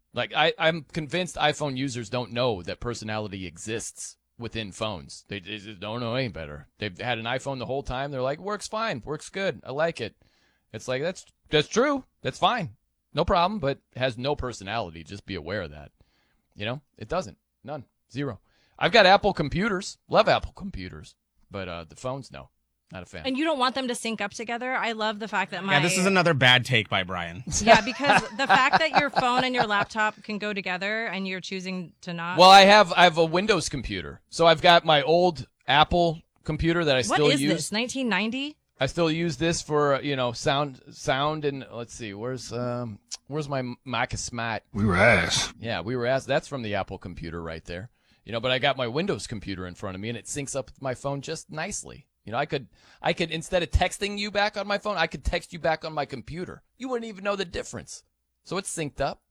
Like, I'm convinced iPhone users don't know that personality exists within phones. They just don't know any better. They've had an iPhone the whole time. They're like, works fine, works good, I like it. It's like, that's true. That's fine. No problem, but it has no personality. Just be aware of that. It doesn't. None. Zero. I've got Apple computers. Love Apple computers. But the phones, no. Not a fan. And you don't want them to sync up together? I love the fact that this is another bad take by Brian. Yeah, because the fact that your phone and your laptop can go together and you're choosing to not. Well, I have a Windows computer. So I've got my old Apple computer that I still use. What is this, 1990? I still use this for, sound and let's see, where's my Mac Smat? We were ass. Yeah, we were ass. That's from the Apple computer right there. But I got my Windows computer in front of me and it syncs up with my phone just nicely. I could instead of texting you back on my phone, I could text you back on my computer. You wouldn't even know the difference. So it's synced up.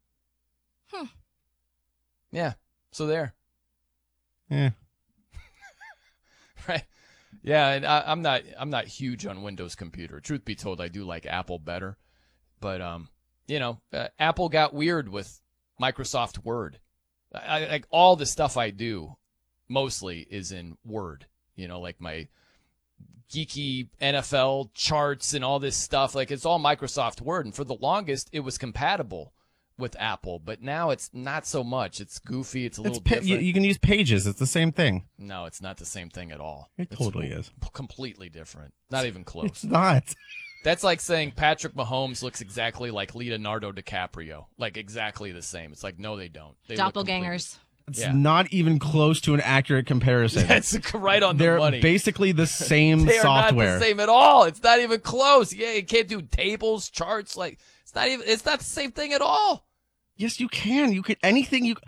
Yeah. So there. Yeah. Right. Yeah, and I'm not huge on Windows computer. Truth be told, I do like Apple better. But Apple got weird with Microsoft Word. I like all the stuff I do mostly is in Word. Like my geeky NFL charts and all this stuff. Like, it's all Microsoft Word. And for the longest, it was compatible with Apple. But now it's not so much. It's goofy. It's a little different. You can use Pages. It's the same thing. No, it's not the same thing at all. It totally is. Completely different. Not even close. It's not. That's like saying Patrick Mahomes looks exactly like Leonardo DiCaprio. Like, exactly the same. It's like, no, they don't. They Doppelgangers. It's not even close to an accurate comparison. That's right on the money. They're basically the same they software. Are not the same at all. It's not even close. Yeah, you can't do tables, charts. Like, it's not the same thing at all. Yes, you can. You could anything you.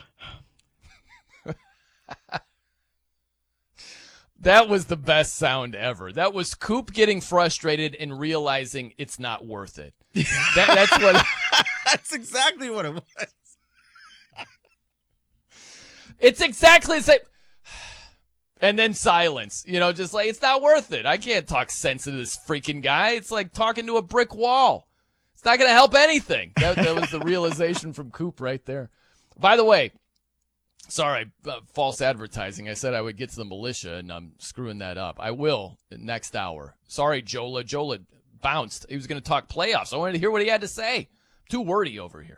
That was the best sound ever. That was Coop getting frustrated and realizing it's not worth it. That's what. That's exactly what it was. It's exactly the same. And then silence. Just like, it's not worth it. I can't talk sense into this freaking guy. It's like talking to a brick wall. It's not going to help anything. That was the realization from Coop right there. By the way, sorry, false advertising. I said I would get to the militia, and I'm screwing that up. I will next hour. Sorry, Jola. Jola bounced. He was going to talk playoffs. I wanted to hear what he had to say. Too wordy over here.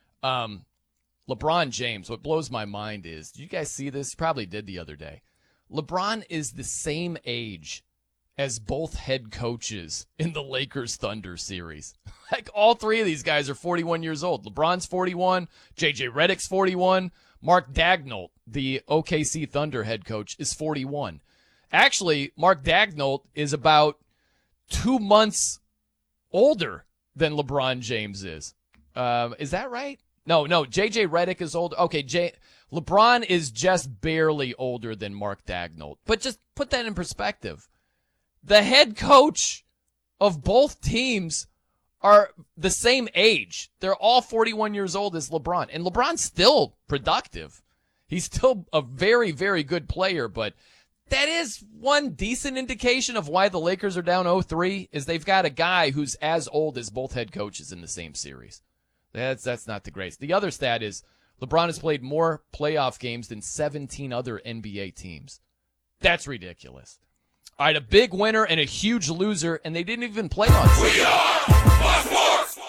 LeBron James, what blows my mind is, did you guys see this? You probably did the other day. LeBron is the same age as both head coaches in the Lakers-Thunder series. Like, all three of these guys are 41 years old. LeBron's 41, J.J. Redick's 41, Mark Daigneault, the OKC Thunder head coach, is 41. Actually, Mark Daigneault is about 2 months older than LeBron James is. Is that right? No, J.J. Redick is old. Okay, LeBron is just barely older than Mark Daigneault. But just put that in perspective. The head coach of both teams are the same age. They're all 41 years old as LeBron. And LeBron's still productive. He's still a very, very good player. But that is one decent indication of why the Lakers are down 0-3, is they've got a guy who's as old as both head coaches in the same series. That's not the greatest. The other stat is LeBron has played more playoff games than 17 other NBA teams. That's ridiculous. All right, a big winner and a huge loser, and they didn't even play on Sunday. We are sports.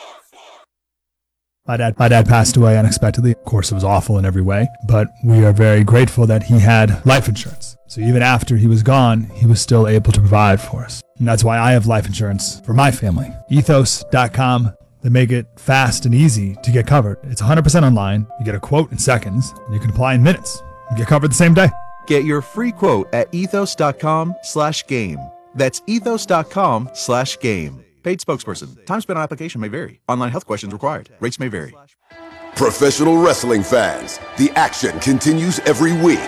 My dad passed away unexpectedly. Of course, it was awful in every way, but we are very grateful that he had life insurance. So even after he was gone, he was still able to provide for us. And that's why I have life insurance for my family. Ethos.com. They make it fast and easy to get covered. It's 100% online. You get a quote in seconds, and you can apply in minutes. You get covered the same day. Get your free quote at ethos.com/game. That's ethos.com/game. Paid spokesperson. Time spent on application may vary. Online health questions required. Rates may vary. Professional wrestling fans, the action continues every week.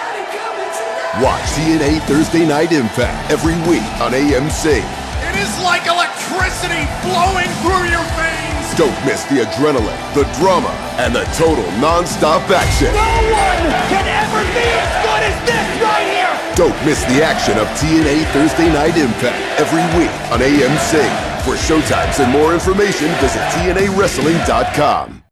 Watch TNA Thursday Night Impact every week on AMC. It is like electricity flowing through your veins. Don't miss the adrenaline, the drama, and the total non-stop action. No one can ever be as good as this right here. Don't miss the action of TNA Thursday Night Impact every week on AMC. For showtimes and more information, visit TNAWrestling.com.